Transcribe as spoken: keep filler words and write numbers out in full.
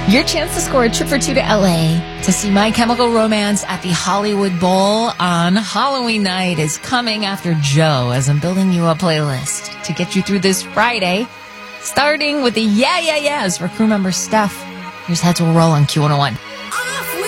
Your chance to score a trip or two to L A to see My Chemical Romance at the Hollywood Bowl on Halloween night is coming after Joe, as I'm building you a playlist to get you through this Friday, starting with the Yeah Yeah Yeahs for crew member Steph. Here's Heads Will Roll on Q one oh one.